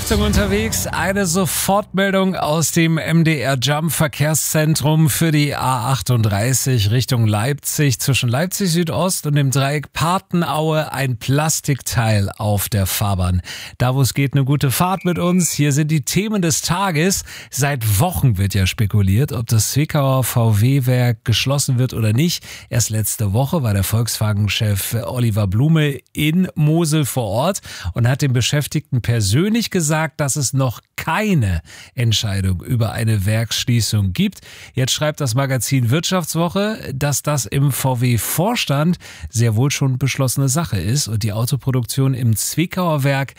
Achtung unterwegs, eine Sofortmeldung aus dem MDR Jump Verkehrszentrum für die A38 Richtung Leipzig. Zwischen Leipzig Südost und dem Dreieck Patenaue ein Plastikteil auf der Fahrbahn. Da wo es geht, eine gute Fahrt mit uns. Hier sind die Themen des Tages. Seit Wochen wird ja spekuliert, ob das Zwickauer VW-Werk geschlossen wird oder nicht. Erst letzte Woche war der Volkswagen-Chef Oliver Blume in Mosel vor Ort und hat den Beschäftigten persönlich gesagt, dass es noch keine Entscheidung über eine Werksschließung gibt. Jetzt schreibt das Magazin Wirtschaftswoche, dass das im VW-Vorstand sehr wohl schon beschlossene Sache ist und die Autoproduktion im Zwickauer Werk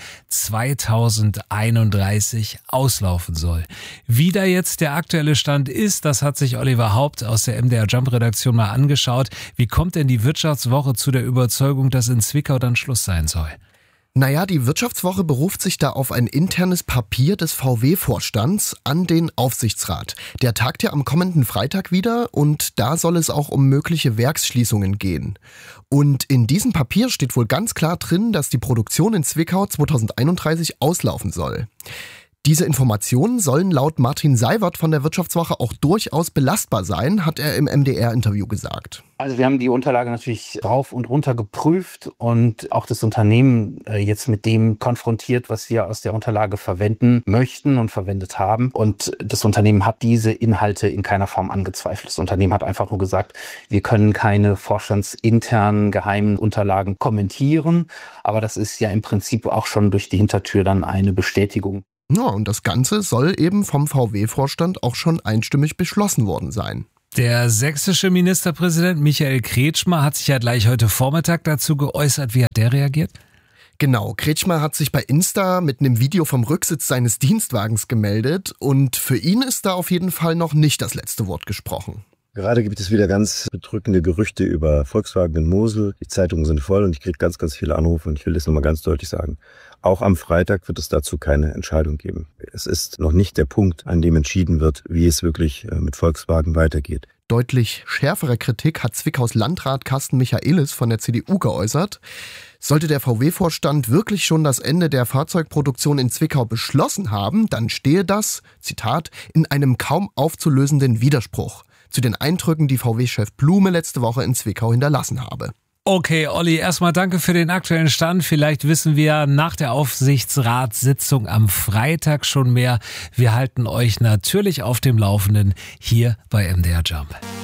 2031 auslaufen soll. Wie da jetzt der aktuelle Stand ist, das hat sich Oliver Haupt aus der MDR Jump-Redaktion mal angeschaut. Wie kommt denn die Wirtschaftswoche zu der Überzeugung, dass in Zwickau dann Schluss sein soll? Naja, die Wirtschaftswoche beruft sich da auf ein internes Papier des VW-Vorstands an den Aufsichtsrat. Der tagt ja am kommenden Freitag wieder und da soll es auch um mögliche Werksschließungen gehen. Und in diesem Papier steht wohl ganz klar drin, dass die Produktion in Zwickau 2031 auslaufen soll. Diese Informationen sollen laut Martin Seiwert von der Wirtschaftswoche auch durchaus belastbar sein, hat er im MDR-Interview gesagt. Also wir haben die Unterlage natürlich rauf und runter geprüft und auch das Unternehmen jetzt mit dem konfrontiert, was wir aus der Unterlage verwenden möchten und verwendet haben. Und das Unternehmen hat diese Inhalte in keiner Form angezweifelt. Das Unternehmen hat einfach nur gesagt, wir können keine vorstandsinternen geheimen Unterlagen kommentieren. Aber das ist ja im Prinzip auch schon durch die Hintertür dann eine Bestätigung. Ja, und das Ganze soll eben vom VW-Vorstand auch schon einstimmig beschlossen worden sein. Der sächsische Ministerpräsident Michael Kretschmer hat sich ja gleich heute Vormittag dazu geäußert. Wie hat der reagiert? Genau, Kretschmer hat sich bei Insta mit einem Video vom Rücksitz seines Dienstwagens gemeldet und für ihn ist da auf jeden Fall noch nicht das letzte Wort gesprochen. Gerade gibt es wieder ganz bedrückende Gerüchte über Volkswagen in Mosel. Die Zeitungen sind voll und ich kriege ganz, ganz viele Anrufe und ich will das nochmal ganz deutlich sagen. Auch am Freitag wird es dazu keine Entscheidung geben. Es ist noch nicht der Punkt, an dem entschieden wird, wie es wirklich mit Volkswagen weitergeht. Deutlich schärfere Kritik hat Zwickaus Landrat Carsten Michaelis von der CDU geäußert. Sollte der VW-Vorstand wirklich schon das Ende der Fahrzeugproduktion in Zwickau beschlossen haben, dann stehe das, Zitat, in einem kaum aufzulösenden Widerspruch zu den Eindrücken, die VW-Chef Blume letzte Woche in Zwickau hinterlassen habe. Okay, Olli, erstmal danke für den aktuellen Stand. Vielleicht wissen wir nach der Aufsichtsratssitzung am Freitag schon mehr. Wir halten euch natürlich auf dem Laufenden hier bei MDR Jump.